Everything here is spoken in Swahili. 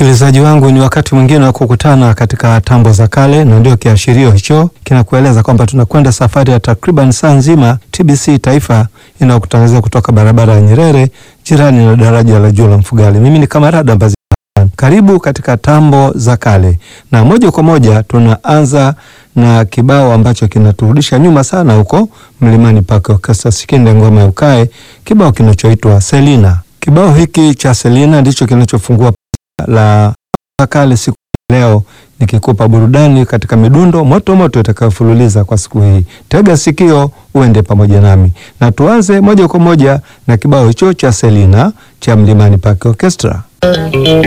Msikilizaji wangu, ni wakati mwingine wa kukutana katika tambo za kale, na ndio kiashirio hicho kinakueleza kwamba tunakwenda safari ya takriban saa nzima. TBC Taifa inakutangazia kutoka barabara ya Nyerere, jirani na daraja la juu la Mfugale. Mimi ni Kamarada Mbazi. Karibu katika tambo za kale, na moja kwa moja tunaanza na kibao ambacho kinaturudisha nyuma sana huko Mlimani Park Orchestra, Sikinde ngoma ya ukae, kibao kinachoitwa Selina. Kibao hiki cha Selina ndicho kinachofungua la kale siku leo, nikikupa burudani katika midundo moto moto itakayofululiza kwa siku hii. Tega sikio uende pamoja nami, na tuanze moja kwa moja na kibao hicho cha Selina cha Mlimani Park Orchestra.